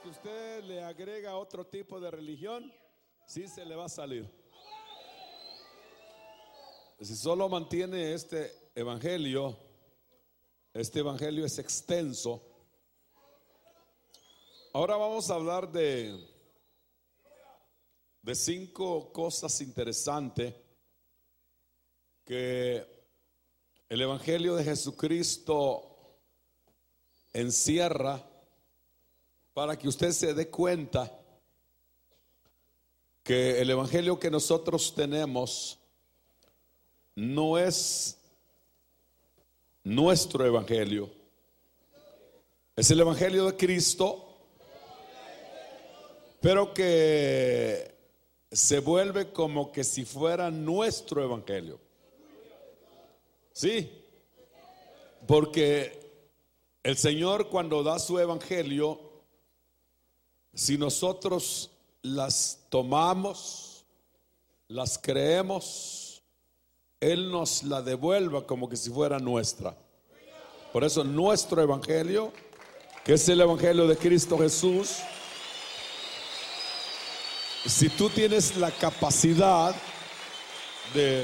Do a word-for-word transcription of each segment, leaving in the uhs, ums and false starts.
usted le agrega otro tipo de religión, sí se le va a salir. Si solo mantiene este evangelio, este evangelio es extenso. Ahora vamos a hablar de, de cinco cosas interesantes que el evangelio de Jesucristo encierra, para que usted se dé cuenta que el evangelio que nosotros tenemos no es nuestro evangelio, es el evangelio de Cristo, pero que se vuelve como que si fuera nuestro evangelio. Sí, porque el Señor, cuando da su evangelio, si nosotros las tomamos, las creemos, Él nos la devuelve como que si fuera nuestra. Por eso nuestro evangelio, que es el evangelio de Cristo Jesús, si tú tienes la capacidad de,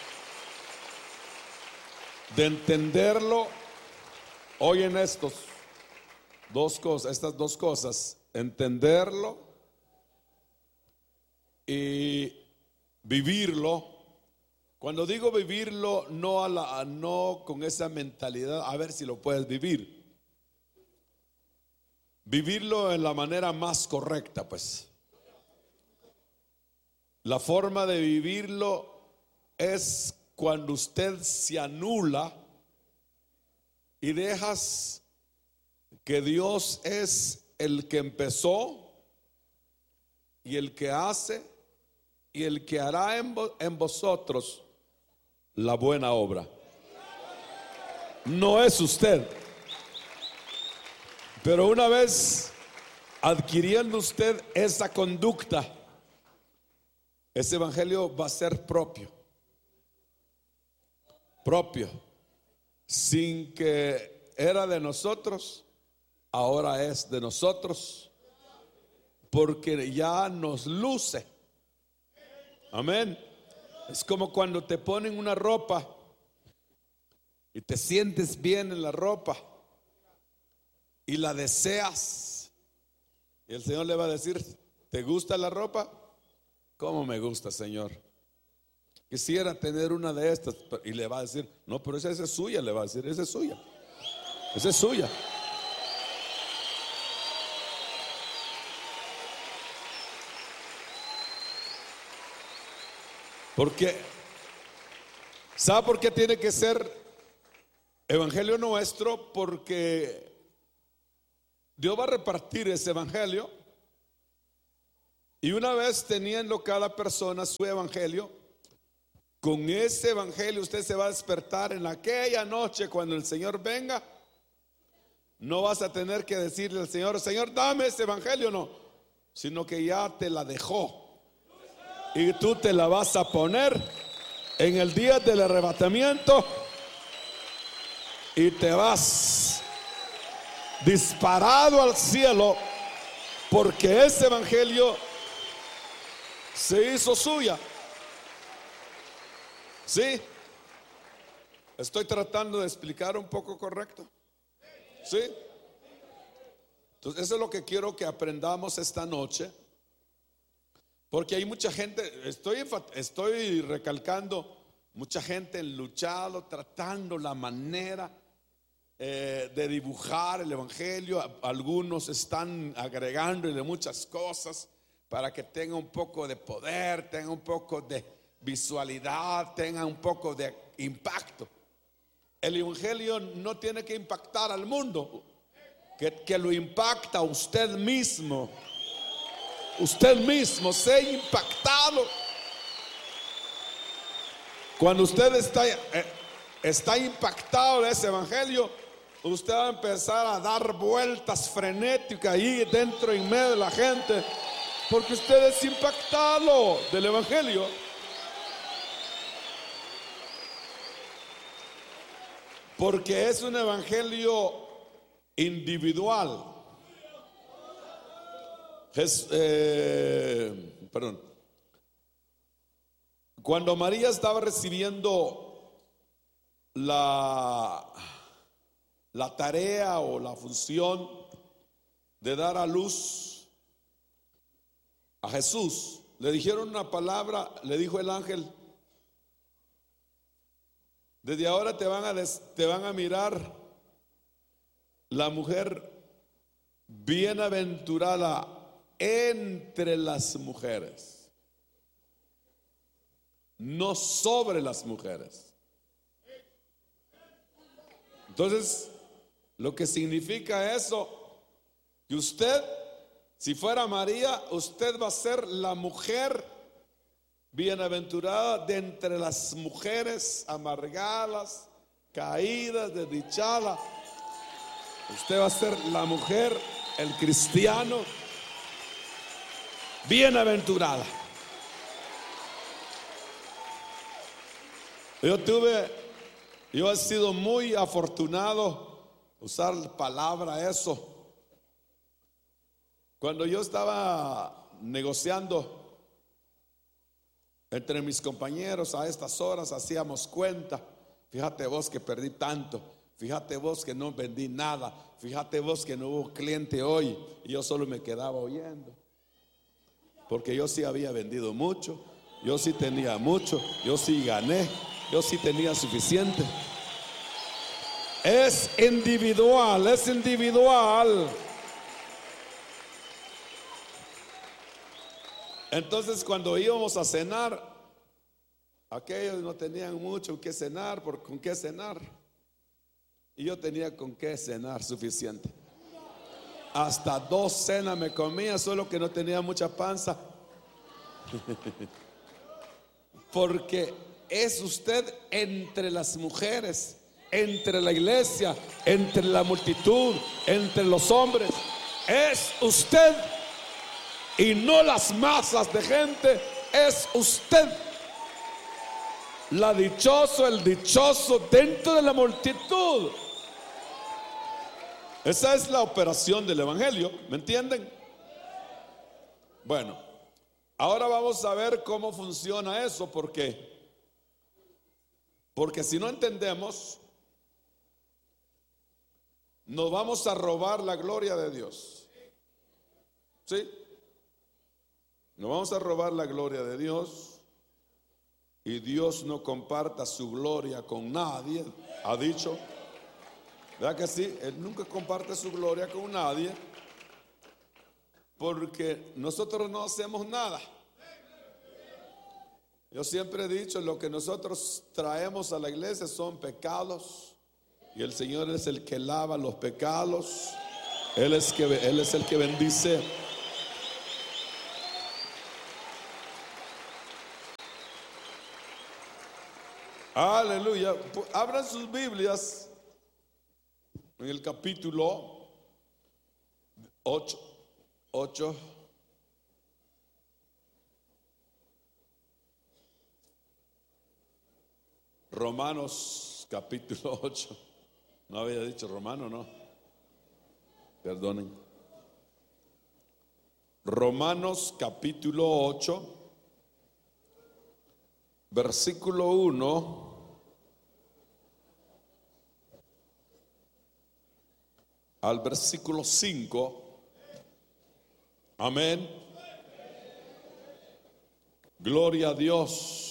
de entenderlo, oyen estos dos cosas, estas dos cosas, entenderlo y vivirlo. Cuando digo vivirlo, no, a la, no con esa mentalidad, a ver si lo puedes vivir. Vivirlo en la manera más correcta, pues. La forma de vivirlo es cuando usted se anula y dejas que Dios es el que empezó y el que hace y el que hará en, vo- en vosotros la buena obra. No es usted, pero una vez adquiriendo usted esa conducta, ese evangelio va a ser propio, propio, sin que era de nosotros, ahora es de nosotros, porque ya nos luce. Amén. Es como cuando te ponen una ropa y te sientes bien en la ropa y la deseas, y el Señor le va a decir: ¿te gusta la ropa? ¿Cómo me gusta, Señor? Quisiera tener una de estas. Y le va a decir: no, pero esa, esa es suya. Le va a decir: esa es suya, esa es suya. Porque, ¿sabe por qué tiene que ser evangelio nuestro? Porque Dios va a repartir ese evangelio, y una vez teniendo cada persona su evangelio, con ese evangelio usted se va a despertar en aquella noche cuando el Señor venga. No vas a tener que decirle al Señor: Señor, dame ese evangelio, no, sino que ya te la dejó. Y tú te la vas a poner en el día del arrebatamiento y te vas disparado al cielo, porque ese evangelio se hizo suya. ¿Sí? Estoy tratando de explicar un poco correcto. ¿Sí? Entonces eso es lo que quiero que aprendamos esta noche. Porque hay mucha gente, estoy, estoy recalcando, mucha gente luchando, tratando la manera eh, de dibujar el evangelio. Algunos están agregándole muchas cosas para que tenga un poco de poder, tenga un poco de visualidad, tenga un poco de impacto. El evangelio no tiene que impactar al mundo, que, que lo impacta a usted mismo. Usted mismo sea impactado. Cuando usted está, eh, está impactado de ese evangelio, usted va a empezar a dar vueltas frenéticas ahí dentro, en medio de la gente, porque usted es impactado del evangelio. Porque es un evangelio individual. Jes- eh, perdón. Cuando María estaba recibiendo la, la tarea o la función de dar a luz a Jesús, le dijeron una palabra, le dijo el ángel: desde ahora te van a, des- te van a mirar la mujer bienaventurada entre las mujeres, no sobre las mujeres. Entonces, lo que significa eso, que usted, si fuera María, usted va a ser la mujer bienaventurada de entre las mujeres amargadas, caídas, desdichadas. Usted va a ser la mujer, el cristiano bienaventurada. Yo tuve, yo he sido muy afortunado, usar la palabra eso. Cuando yo estaba negociando entre mis compañeros a estas horas, hacíamos cuenta. Fíjate vos que perdí tanto, fíjate vos que no vendí nada, fíjate vos que no hubo cliente hoy, y yo solo me quedaba oyendo, porque yo sí había vendido mucho, yo sí tenía mucho, yo sí gané, yo sí tenía suficiente. Es individual, es individual. Entonces, cuando íbamos a cenar, aquellos no tenían mucho que cenar, por con qué cenar, y yo tenía con qué cenar suficiente. Hasta dos cenas me comía, solo que no tenía mucha panza. Porque es usted entre las mujeres, entre la iglesia, entre la multitud, entre los hombres. Es usted y no las masas de gente. Es usted la dichoso, el dichoso dentro de la multitud. Esa es la operación del evangelio, ¿me entienden? Bueno, ahora vamos a ver cómo funciona eso, porque porque si no entendemos, nos vamos a robar la gloria de Dios. ¿Sí? Nos vamos a robar la gloria de Dios, y Dios no comparta su gloria con nadie, ha dicho. ¿Verdad que sí? Él nunca comparte su gloria con nadie, porque nosotros no hacemos nada. Yo siempre he dicho, lo que nosotros traemos a la iglesia son pecados, y el Señor es el que lava los pecados. Él es, que, Él es el que bendice. Aleluya. Abran sus Biblias en el capítulo ocho, ocho. Romanos capítulo ocho. No había dicho Romano, no. Perdonen. Romanos capítulo ocho, versículo uno al versículo cinco. Amén. Gloria a Dios.